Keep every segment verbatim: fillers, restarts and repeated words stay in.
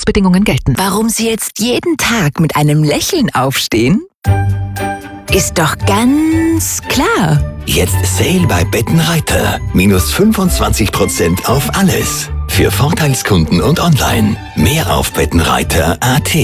Geschäftsbedingungen gelten. Warum Sie jetzt jeden Tag mit einem Lächeln aufstehen? Ist doch ganz klar. Jetzt Sale bei Bettenreiter. Minus fünfundzwanzig Prozent auf alles. Für Vorteilskunden und online. Mehr auf bettenreiter punkt at.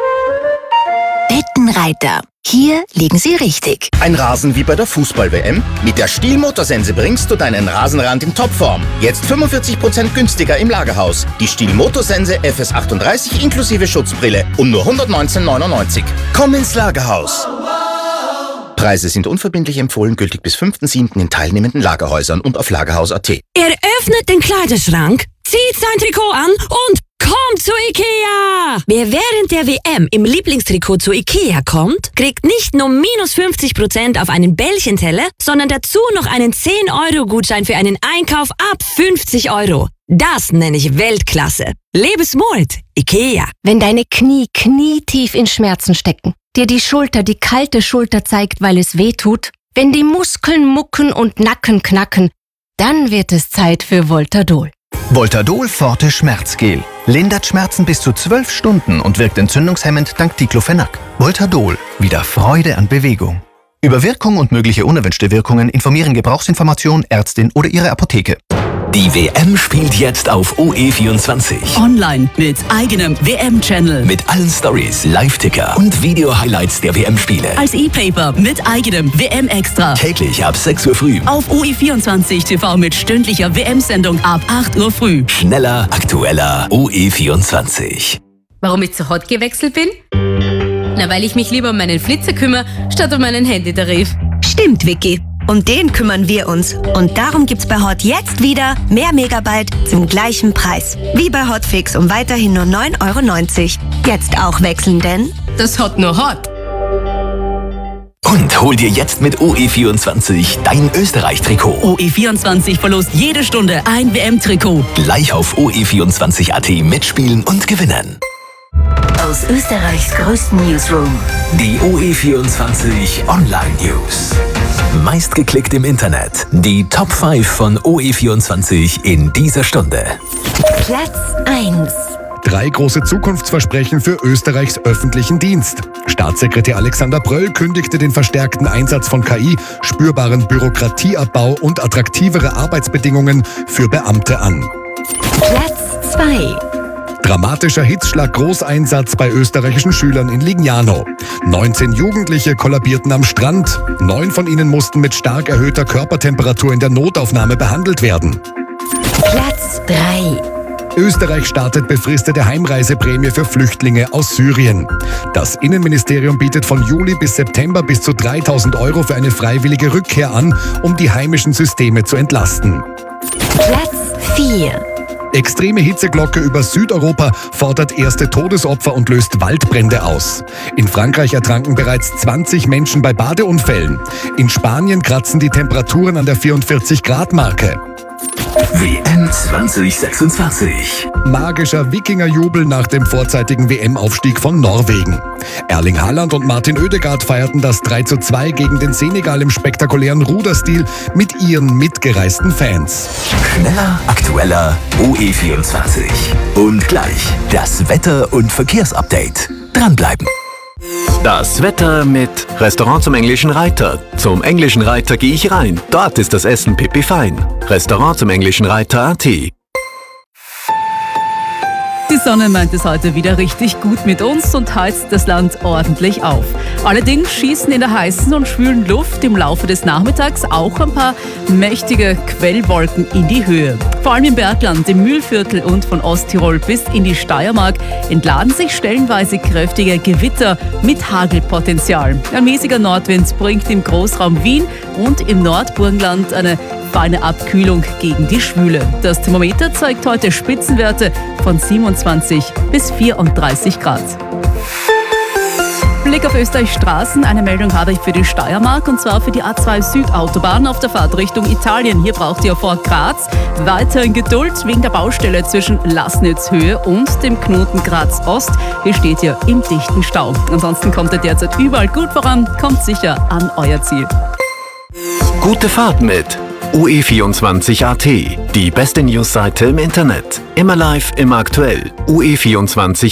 Bettenreiter. Hier liegen Sie richtig. Ein Rasen wie bei der Fußball-W M? Mit der Stihl Motorsense bringst du deinen Rasenrand in Topform. Jetzt fünfundvierzig Prozent günstiger im Lagerhaus. Die Stihl Motorsense F S achtunddreißig inklusive Schutzbrille um nur hundertneunzehn neunundneunzig. Komm ins Lagerhaus. Preise sind unverbindlich empfohlen, gültig bis fünften siebten in teilnehmenden Lagerhäusern und auf lagerhaus punkt at. Er öffnet den Kleiderschrank, zieht sein Trikot an und kommt zu Ikea! Wer während der W M im Lieblingstrikot zu Ikea kommt, kriegt nicht nur minus fünfzig Prozent auf einen Bällchenteller, sondern dazu noch einen zehn Euro Gutschein für einen Einkauf ab fünfzig Euro. Das nenne ich Weltklasse. Lebensmut, Ikea. Wenn deine Knie knietief in Schmerzen stecken, dir die Schulter die kalte Schulter zeigt, weil es weh tut, wenn die Muskeln mucken und Nacken knacken, dann wird es Zeit für Voltadol. Voltadol Forte Schmerzgel. Lindert Schmerzen bis zu zwölf Stunden und wirkt entzündungshemmend dank Diclofenac. Voltadol. Wieder Freude an Bewegung. Über Wirkung und mögliche unerwünschte Wirkungen informieren Gebrauchsinformation, Ärztin oder Ihre Apotheke. Die W M spielt jetzt auf O E vierundzwanzig. Online mit eigenem W M-Channel. Mit allen Stories, Live-Ticker und Video-Highlights der W M-Spiele. Als E-Paper mit eigenem W M-Extra. Täglich ab sechs Uhr früh. Auf O E vierundzwanzig T V mit stündlicher W M-Sendung ab acht Uhr früh. Schneller, aktueller O E vierundzwanzig. Warum ich zu Hot gewechselt bin? Na, weil ich mich lieber um meinen Flitzer kümmere, statt um meinen Handytarif. Stimmt, Vicky. Um den kümmern wir uns. Und darum gibt's bei Hot jetzt wieder mehr Megabyte zum gleichen Preis. Wie bei Hotfix um weiterhin nur neun Euro neunzig. Jetzt auch wechseln, denn das Hot nur Hot. Und hol dir jetzt mit O E vierundzwanzig dein Österreich-Trikot. O E vierundzwanzig verlost jede Stunde ein W M-Trikot. Gleich auf O E vierundzwanzig punkt at mitspielen und gewinnen. Aus Österreichs größten Newsroom. Die O E vierundzwanzig Online News. Meistgeklickt im Internet. Die Top fünf von O E vierundzwanzig in dieser Stunde. Platz eins. Drei große Zukunftsversprechen für Österreichs öffentlichen Dienst. Staatssekretär Alexander Bröll kündigte den verstärkten Einsatz von K I, spürbaren Bürokratieabbau und attraktivere Arbeitsbedingungen für Beamte an. Platz zwei. Dramatischer Hitzschlag, Großeinsatz bei österreichischen Schülern in Lignano. neunzehn Jugendliche kollabierten am Strand. Neun von ihnen mussten mit stark erhöhter Körpertemperatur in der Notaufnahme behandelt werden. Platz drei. Österreich startet befristete Heimreiseprämie für Flüchtlinge aus Syrien. Das Innenministerium bietet von Juli bis September bis zu dreitausend Euro für eine freiwillige Rückkehr an, um die heimischen Systeme zu entlasten. Platz vier. Extreme Hitzeglocke über Südeuropa fordert erste Todesopfer und löst Waldbrände aus. In Frankreich ertranken bereits zwanzig Menschen bei Badeunfällen. In Spanien kratzen die Temperaturen an der vierundvierzig Grad Marke. W M zwanzig sechsundzwanzig. Magischer Wikingerjubel nach dem vorzeitigen W M-Aufstieg von Norwegen. Erling Haaland und Martin Oedegaard feierten das drei zu zwei gegen den Senegal im spektakulären Ruderstil mit ihren mitgereisten Fans. Schneller, aktueller O E vierundzwanzig. Und gleich das Wetter- und Verkehrsupdate. Dranbleiben. Das Wetter mit Restaurant zum Englischen Reiter. Zum Englischen Reiter gehe ich rein. Dort ist das Essen pipi fein. Restaurant zum Englischen Reiter punkt at. Die Sonne meint es heute wieder richtig gut mit uns und heizt das Land ordentlich auf. Allerdings schießen in der heißen und schwülen Luft im Laufe des Nachmittags auch ein paar mächtige Quellwolken in die Höhe. Vor allem im Bergland, im Mühlviertel und von Osttirol bis in die Steiermark entladen sich stellenweise kräftige Gewitter mit Hagelpotenzial. Ein mäßiger Nordwind bringt im Großraum Wien und im Nordburgenland eine feine Abkühlung gegen die Schwüle. Das Thermometer zeigt heute Spitzenwerte von siebenundzwanzig bis vierunddreißig Grad. Blick auf Österreichs Straßen. Eine Meldung habe ich für die Steiermark und zwar für die A zwei Südautobahn auf der Fahrt Richtung Italien. Hier braucht ihr vor Graz weiterhin Geduld wegen der Baustelle zwischen Laßnitzhöhe und dem Knoten Graz Ost. Hier steht ihr im dichten Stau. Ansonsten kommt ihr derzeit überall gut voran, kommt sicher an euer Ziel. Gute Fahrt mit O E vierundzwanzig punkt at. Die beste Newsseite im Internet. Immer live, immer aktuell. O E vierundzwanzig